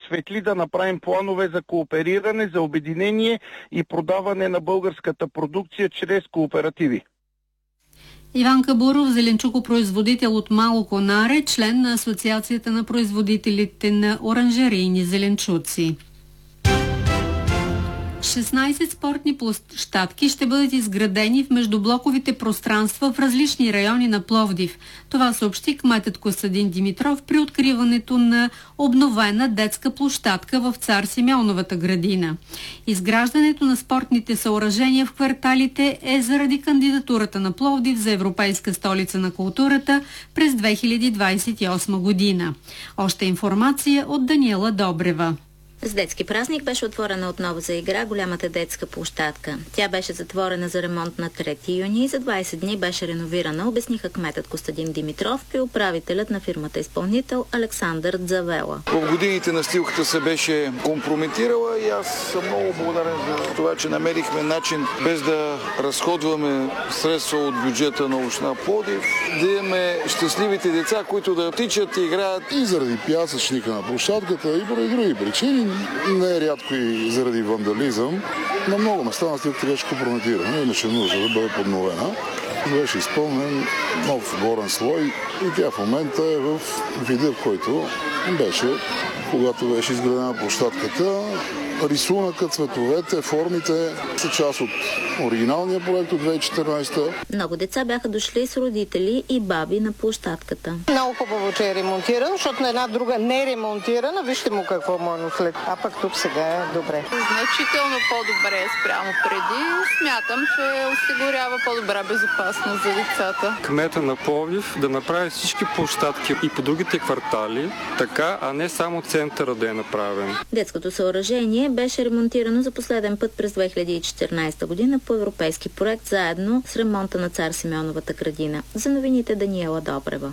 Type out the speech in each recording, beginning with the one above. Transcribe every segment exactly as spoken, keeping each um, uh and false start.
осветли, да направим планове за коопериране, за обединение и продаване на българската продукция чрез кооперативи. Иван Кабуров, зеленчукопроизводител от Мало Конаре, член на Асоциацията на производителите на оранжерийни зеленчуци. шестнайсет спортни площадки ще бъдат изградени в междублоковите пространства в различни райони на Пловдив. Това съобщи кметът Костадин Димитров при откриването на обновена детска площадка в Цар Симеоновата градина. Изграждането на спортните съоръжения в кварталите е заради кандидатурата на Пловдив за Европейска столица на културата през две хиляди двадесет и осма година. Още информация от Даниела Добрева. С детски празник беше отворена отново за игра голямата детска площадка. Тя беше затворена за ремонт на трети юни и за двадесет дни беше реновирана, обясниха кметът Костадин Димитров и управителят на фирмата изпълнител Александър Дзавела. В годините настилката се беше компрометирала и аз съм много благодарен за това, че намерихме начин, без да разходваме средства от бюджета на община Пловдив, да имаме щастливите деца, които да тичат и играят. И заради пясъчника на площадката, и поради други причини, не е рядко и заради вандализъм. На много места настилката беше компрометирана, имаше нужда да бъде подновена. Беше изпълнен нов горен слой и тя в момента е в вида, в който беше, когато беше изградена площадката. Рисунъкът, цветовете, формите са част от оригиналния проект от две хиляди и четиринадесета. Много деца бяха дошли с родители и баби на площадката. Много хубаво, че е ремонтиран, защото на една друга не е ремонтирана. Вижте му какво му е след. А пък тук сега е добре. Значително по-добре спрямо преди. Смятам, че осигурява по-добра безопасност за децата. Кмета на Пловдив да направи всички площадки и по другите квартали така, а не само центъра да е направен. Детското съоръжение беше ремонтирано за последен път през две хиляди и четиринадесета година по европейски проект, заедно с ремонта на Цар Симеоновата градина. За новините Даниела Добрева.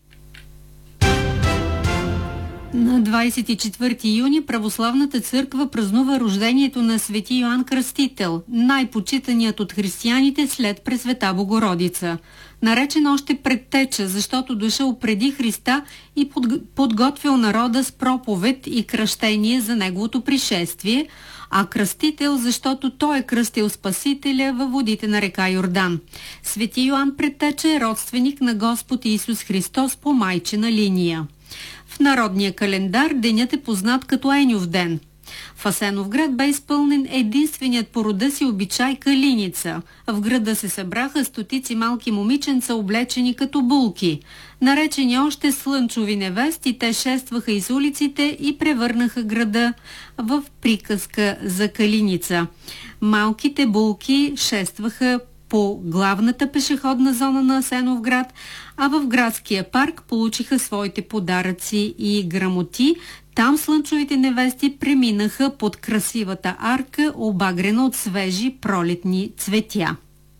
На двадесет и четвърти юни Православната църква празнува рождението на свети Йоан Кръстител, най-почитаният от християните след Пресвета Богородица. Наречен още предтеча, защото дошъл преди Христа и подготвил народа с проповед и кръщение за неговото пришествие, а кръстител, защото той е кръстил Спасителя във водите на река Йордан. Свети Йоан Предтеча е родственик на Господ Исус Христос по майчина линия. В народния календар денят е познат като Еньов ден. В Асеновград бе изпълнен единственият по рода си обичай калиница. В града се събраха стотици малки момиченца, облечени като булки. Наречени още слънчови невести, те шестваха из улиците и превърнаха града в приказка за калиница. Малките булки шестваха по главната пешеходна зона на Асеновград, а в градския парк получиха своите подаръци и грамоти. Там слънчовите невести преминаха под красивата арка, обагрена от свежи пролетни цветя.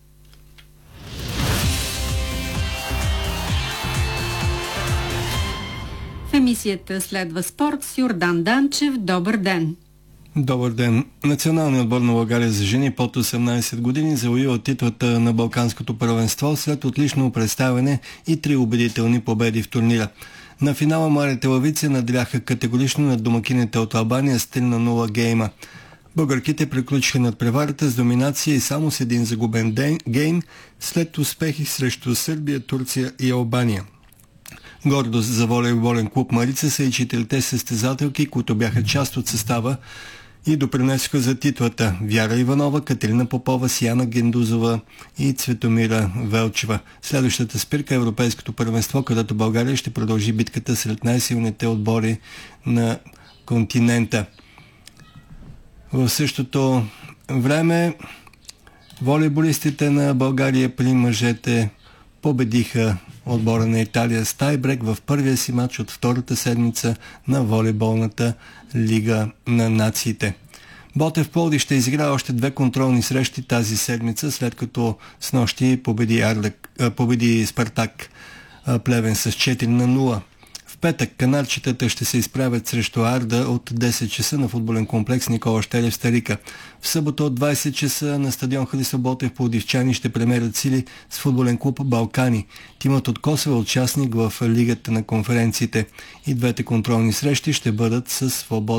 В емисията следва спорт с Йордан Данчев. Добър ден! Добър ден! Националният отбор на България за жени под осемнадесет години завоюва титлата на Балканското първенство след отлично представяне и три убедителни победи в турнира. На финала младите лъвици надляха категорично над домакините от Албания с три на нула гейма. Българките приключиха над преварата с доминация и само с един загубен ден, гейм след успехи срещу Сърбия, Турция и Албания. Гордост за волейболен клуб Марица са и четирите състезателки, които бяха част от състава и допринесоха за титлата: Вяра Иванова, Катерина Попова, Сияна Гендузова и Цветомира Велчева. Следващата спирка е Европейското първенство, където България ще продължи битката сред най-силните отбори на континента. В същото време волейболистите на България при мъжете победиха отбора на Италия с тайбрек в първия си матч от втората седмица на волейболната лига на нациите. Ботев Пловдив ще изиграе още две контролни срещи тази седмица, след като снощи победи, Арлек, победи Спартак Плевен с четири на нула. В петък канарчетата ще се изправят срещу Арда от десет часа на футболен комплекс Никола Щелев, Старика. В събота от двадесет часа на стадион Христо Ботев пловдивчани ще премерят сили с футболен клуб Балкани. Тимът от Косово е участник в Лигата на конференциите. И двете контролни срещи ще бъдат със свободен